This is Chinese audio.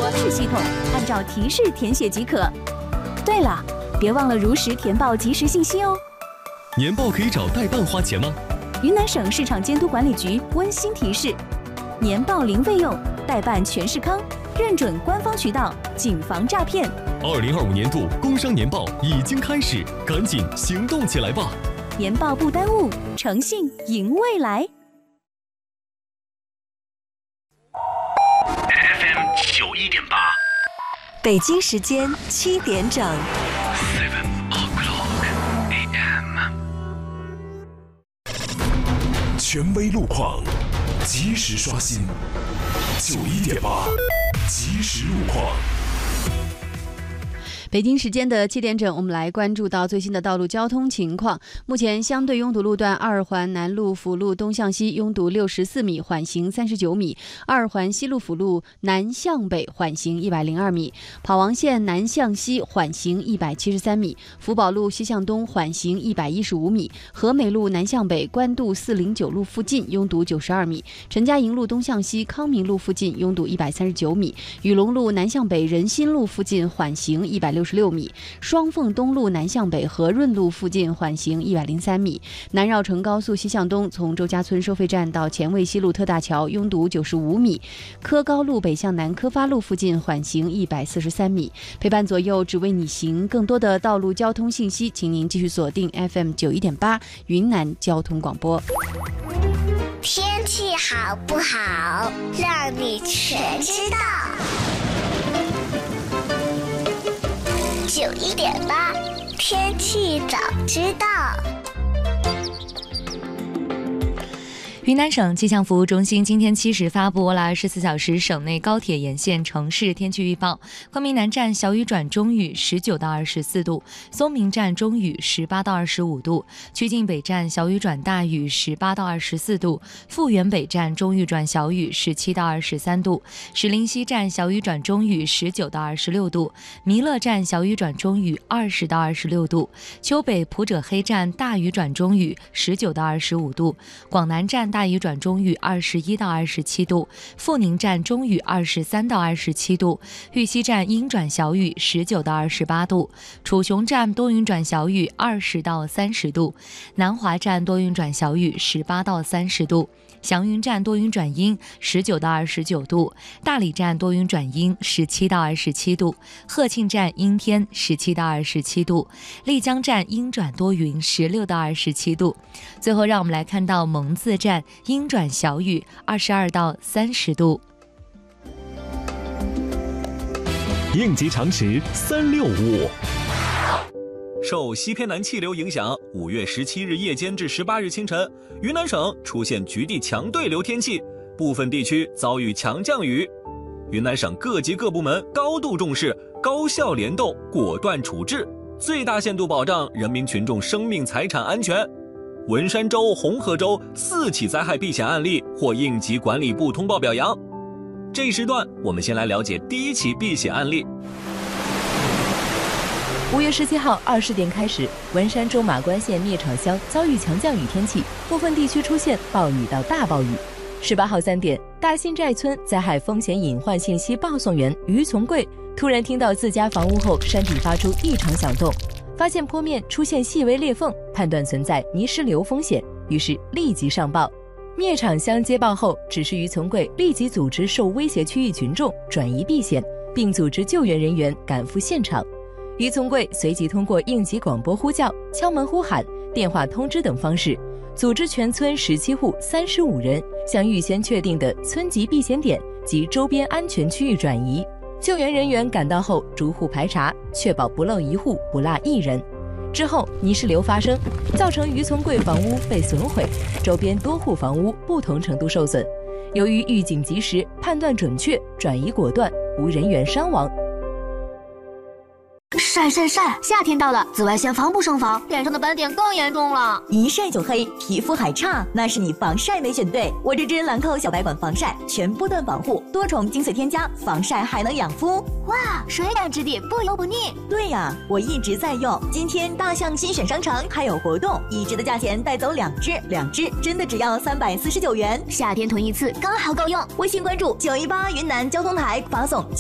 方式系统，按照提示填写即可。对了，别忘了如实填报及时信息哦。 年报可以找代办花钱吗？ 云南省市场监督管理局温馨提示：年报零费用，代办全是康，认准官方渠道，谨防诈骗。 2025年度工商年报已经开始，赶紧行动起来吧！ 年报不耽误，诚信迎未来。 FM 91.8， 北京时间7点整。 7 o'clock AM。 权威路况，及时刷新。91.8，即时路况。 北京时间的7点整，我们来关注到最新的道路交通情况。目前相对拥堵路段二环南路辅路东向西拥堵64米，缓行39米；二环西路辅路南向北缓行102米；跑王线南向西缓行173米；福宝路西向东缓行115米；和美路南向北官渡409路附近拥堵92米；陈家营路东向西康明路附近拥堵139米；雨龙路南向北仁心路附近缓行166米，双凤东路南向北和润路附近缓行103米，南绕城高速西向东从周家村收费站到前卫西路特大桥拥堵95米，科高路北向南科发路附近缓行143米。陪伴左右，只为你行。更多的道路交通信息，请您继续锁定 FM 91.8云南交通广播。 天气好不好，让你全知道。91.8，天气早知道。 云南省气象服务中心今天7时发布了24小时省内高铁沿线城市天气预报。昆明南站小雨转中雨19到24度，松明站中雨18到25度，曲靖北站小雨转大雨18到24度，富源北站中雨转小雨17到23度，石林西站小雨转中雨19到26度，弥勒站小雨转中雨20到26度，丘北普者黑站大雨转中雨19到25度，广南站大雨转中雨21到27度，富宁站中雨23到27度，玉溪站阴转小雨19到28度，楚雄站多云转小雨20到30度，南华站多云转小雨18到30度，祥云站多云转阴19到29度，大理站多云转阴17到27度，鹤庆站阴天17到27度，丽江站阴转多云16到27度。最后让我们来看到蒙自站阴转小雨22到30度。 应急常识365。 受西偏南气流影响，5月17日夜间至18日清晨，云南省出现局地强对流天气，部分地区遭遇强降雨。云南省各级各部门高度重视，高效联动，果断处置，最大限度保障人民群众生命财产安全。文山州、红河州4起灾害避险案例获应急管理部通报表扬。这一时段，我们先来了解第一起避险案例。 5月17号20点开始，文山州马关县灭场乡遭遇强降雨天气，部分地区出现暴雨到大暴雨。18号3点，大新寨村灾害风险隐患信息报送员于从贵突然听到自家房屋后山体发出异常响动，发现坡面出现细微裂缝，判断存在泥石流风险，于是立即上报。灭场乡接报后，指示于从贵立即组织受威胁区域群众转移避险，并组织救援人员赶赴现场。于从贵随即通过应急广播呼叫、敲门呼喊、电话通知等方式，组织全村17户35人向预先确定的村级避险点及周边安全区域转移。救援人员赶到后，逐户排查，确保不漏一户、不落一人。之后，泥石流发生，造成于从贵房屋被损毁，周边多户房屋不同程度受损。由于预警及时、判断准确、转移果断，无人员伤亡。 晒，夏天到了，紫外线防不胜防，脸上的斑点更严重了， 一晒就黑，皮肤还差，那是你防晒没选对。我这支兰蔻小白管防晒，全波段保护，多重精粹添加，防晒还能养肤。 哇，水感质地，不油不腻。 对呀，我一直在用。今天大象新选商城还有活动，1支的价钱带走2支，2支真的只要349元， 夏天囤一次刚好够用。 微信关注918云南交通台，发送